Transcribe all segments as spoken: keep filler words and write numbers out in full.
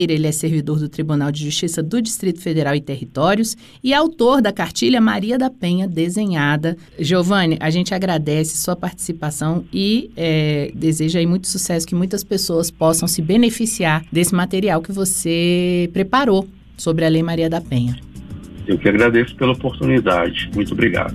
Ele é servidor do Tribunal de Justiça do Distrito Federal e Territórios e autor da cartilha Maria da Penha desenhada. Giovanni, a gente agradece sua participação e é, deseja aí muito sucesso, que muitas pessoas possam se beneficiar desse material que você preparou sobre a Lei Maria da Penha. Eu que agradeço pela oportunidade. Muito obrigado.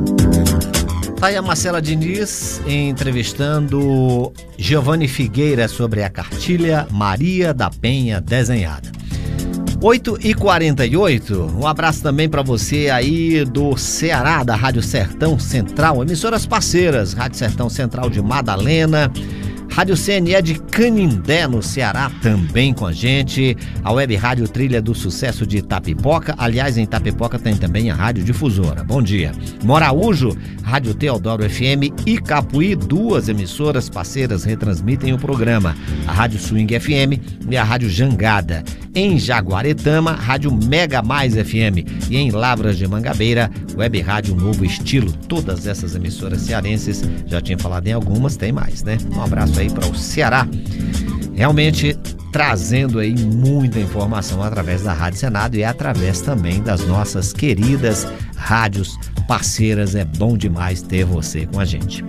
Tá aí a Marcela Diniz entrevistando Giovanni Figueira sobre a cartilha Maria da Penha desenhada. oito e quarenta e oito, um abraço também para você aí do Ceará, da Rádio Sertão Central, emissoras parceiras, Rádio Sertão Central de Madalena, Rádio C N E de Canindé, no Ceará, também com a gente. A Web Rádio Trilha do Sucesso de Itapipoca. Aliás, em Itapipoca tem também a Rádio Difusora. Bom dia. Moraújo, Rádio Teodoro F M e Capuí, duas emissoras parceiras retransmitem o programa. A Rádio Swing F M e a Rádio Jangada. Em Jaguaretama, Rádio Mega Mais F M. E em Lavras de Mangabeira, Web Rádio Novo Estilo. Todas essas emissoras cearenses, já tinha falado em algumas, tem mais, né? Um abraço aí para o Ceará, realmente trazendo aí muita informação através da Rádio Senado e através também das nossas queridas rádios parceiras. É bom demais ter você com a gente.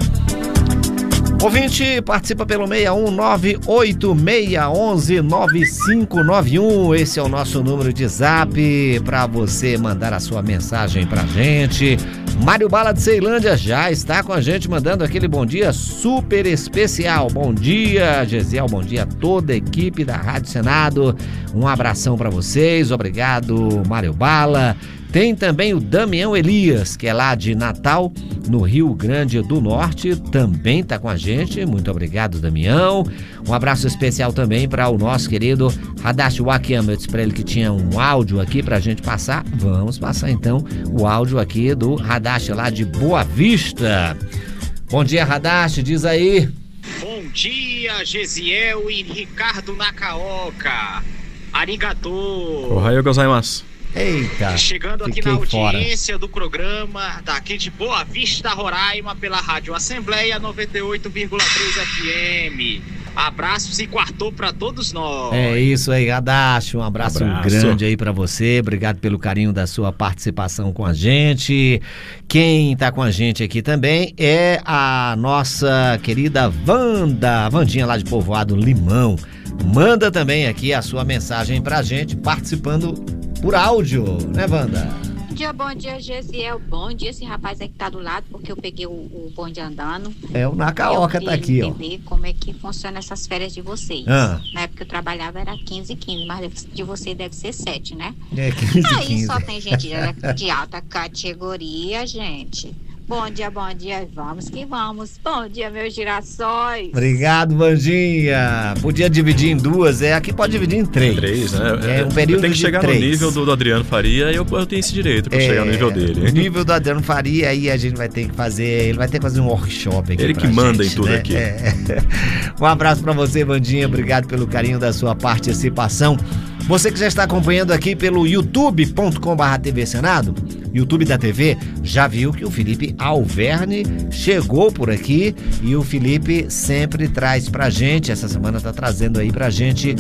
Ouvinte, participa pelo seis um nove oito seis um um nove cinco nove um. Esse é o nosso número de zap para você mandar a sua mensagem pra gente. Mário Bala de Ceilândia já está com a gente, mandando aquele bom dia super especial. Bom dia, Gesiel, bom dia a toda a equipe da Rádio Senado. Um abração para vocês, obrigado, Mário Bala. Tem também o Damião Elias, que é lá de Natal, no Rio Grande do Norte, também está com a gente. Muito obrigado, Damião. Um abraço especial também para o nosso querido Hadashi Wakiyama. Eu disse para ele que tinha um áudio aqui para a gente passar. Vamos passar então o áudio aqui do Hadashi lá de Boa Vista. Bom dia, Hadashi, diz aí. Bom dia, Gesiel e Ricardo Nakaoka. Arigato. Ohayou gozaimasu. Eita, chegando aqui na audiência fora. do programa daqui de Boa Vista, Roraima, pela Rádio Assembleia noventa e oito vírgula três F M. Abraços e quartou para todos nós. É isso aí, Hadashi, um abraço, abraço grande aí para você. Obrigado pelo carinho da sua participação com a gente. Quem tá com a gente aqui também é a nossa querida Wanda, Vandinha lá de Povoado Limão. Manda também aqui a sua mensagem pra gente, participando por áudio, né, Wanda? Bom dia, bom dia, Gesiel. Bom dia, esse rapaz aí que tá do lado, porque eu peguei o, o bonde andando. É, o Nakaoka tá aqui, ó. Eu queria entender como é que funciona essas férias de vocês. Ah. Na época que eu trabalhava era quinze e quinze, mas de você deve ser sete, né? É, quinze e Aí quinze. só tem gente de, de alta categoria, gente. Bom dia, bom dia, vamos que vamos. Bom dia, meus girassóis. Obrigado, Vandinha. Podia dividir em duas, é, aqui pode dividir em três. Três, né? É um período tem que de chegar três. no nível do, do Adriano Faria e eu, eu tenho esse direito pra É, chegar no nível dele. nível do Adriano Faria, aí a gente vai ter que fazer, ele vai ter que fazer um workshop aqui. Ele que pra manda gente, em tudo né? aqui. É. Um abraço pra você, Vandinha, obrigado pelo carinho da sua participação. Você que já está acompanhando aqui pelo youtube ponto com barra T V Senado, YouTube da T V, já viu que o Felipe Alverne chegou por aqui e o Felipe sempre traz pra gente, essa semana tá trazendo aí pra gente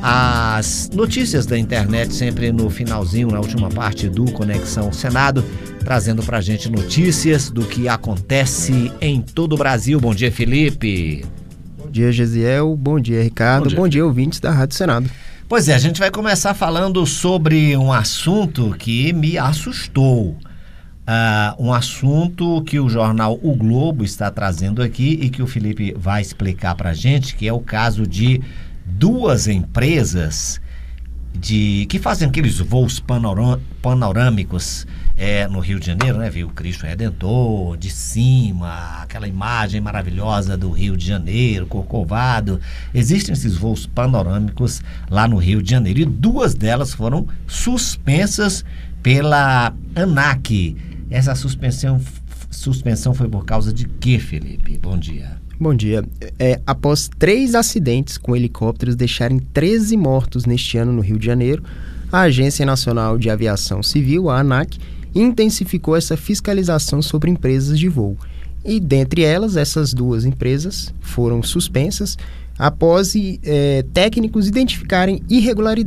as notícias da internet, sempre no finalzinho, na última parte do Conexão Senado, trazendo pra gente notícias do que acontece em todo o Brasil. Bom dia, Felipe. Bom dia, Gesiel. Bom dia, Ricardo. Bom dia. Bom dia, ouvintes da Rádio Senado. Pois é, a gente vai começar falando sobre um assunto que me assustou. Uh, um assunto que o jornal O Globo está trazendo aqui e que o Felipe vai explicar pra gente, que é o caso de duas empresas de, que fazem aqueles voos panorã, panorâmicos é, no Rio de Janeiro, né? Viu o Cristo Redentor de cima, aquela imagem maravilhosa do Rio de Janeiro, Corcovado. Existem esses voos panorâmicos lá no Rio de Janeiro e duas delas foram suspensas pela ANAC. Essa suspensão, suspensão foi por causa de quê, Felipe? Bom dia. Bom dia. É, após três acidentes com helicópteros deixarem treze mortos neste ano no Rio de Janeiro, a Agência Nacional de Aviação Civil, a ANAC, intensificou essa fiscalização sobre empresas de voo. E dentre elas, essas duas empresas foram suspensas. após é, técnicos identificarem irregularidades